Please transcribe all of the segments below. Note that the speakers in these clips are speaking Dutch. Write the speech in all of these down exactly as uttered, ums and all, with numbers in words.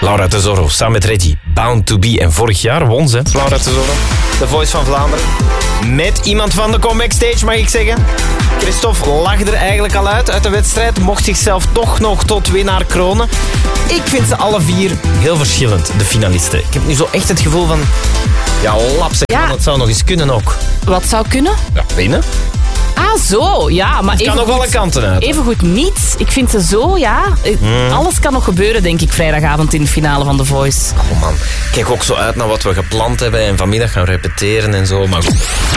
Laura Tesoro, samen met Reggie, Bound to Be. En vorig jaar won ze, Laura Tesoro, de Voice van Vlaanderen. Met iemand van de comeback stage, mag ik zeggen. Christophe lag er eigenlijk al uit uit de wedstrijd. Mocht zichzelf toch nog tot winnaar kronen. Ik vind ze alle vier heel verschillend, de finalisten. Ik heb nu zo echt het gevoel van... Ja, lap zeg, ja. Dat zou nog eens kunnen ook. Wat zou kunnen? Ja, winnen. Ah, zo, ja. Maar het kan even nog goed, alle kanten uit. Even goed niet. Ik vind ze zo, ja. Mm. Alles kan nog gebeuren, denk ik, vrijdagavond in de finale van The Voice. Oh man, ik kijk ook zo uit naar wat we gepland hebben en vanmiddag gaan repeteren en zo. Maar...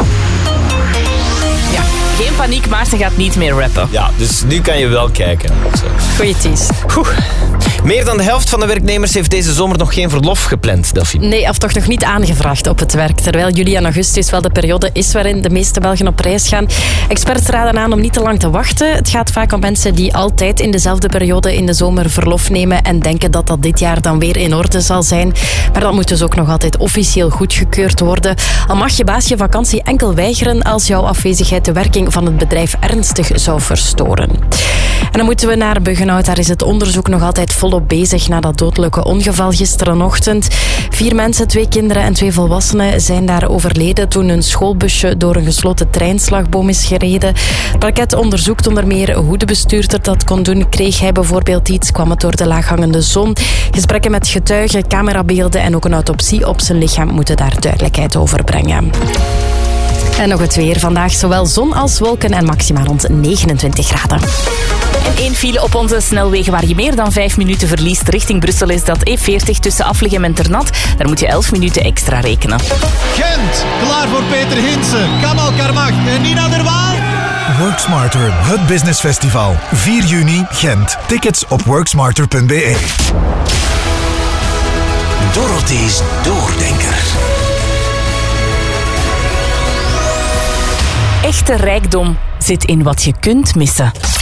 Ja, geen paniek, Maarten gaat niet meer rappen. Ja, dus nu kan je wel kijken. Goeie tease. Oeh. Meer dan de helft van de werknemers heeft deze zomer nog geen verlof gepland, Delphine. Nee, of toch nog niet aangevraagd op het werk. Terwijl juli en augustus wel de periode is waarin de meeste Belgen op reis gaan. Experts raden aan om niet te lang te wachten. Het gaat vaak om mensen die altijd in dezelfde periode in de zomer verlof nemen en denken dat dat dit jaar dan weer in orde zal zijn. Maar dat moet dus ook nog altijd officieel goedgekeurd worden. Al mag je baas je vakantie enkel weigeren als jouw afwezigheid de werking van het bedrijf ernstig zou verstoren. En dan moeten we naar Buggenhout. Daar is het onderzoek nog altijd volop bezig na dat dodelijke ongeval gisterenochtend. Vier mensen, twee kinderen en twee volwassenen zijn daar overleden toen een schoolbusje door een gesloten treinslagboom is gereden. Het parket onderzoekt onder meer hoe de bestuurder dat kon doen. Kreeg hij bijvoorbeeld iets? Kwam het door de laaghangende zon? Gesprekken met getuigen, camerabeelden en ook een autopsie op zijn lichaam moeten daar duidelijkheid over brengen. En nog het weer. Vandaag zowel zon als wolken en maximaal rond negenentwintig graden. En één file op onze snelwegen waar je meer dan vijf minuten verliest richting Brussel is dat E veertig tussen Afligem en Ternat. Daar moet je elf minuten extra rekenen. Gent, klaar voor Peter Hinsen, Kamal Karmach en Nina der Waal. Work Smarter, het business festival. vier juni, Gent. Tickets op worksmarter punt be. Dorothee's Doordenker. Echte rijkdom zit in wat je kunt missen.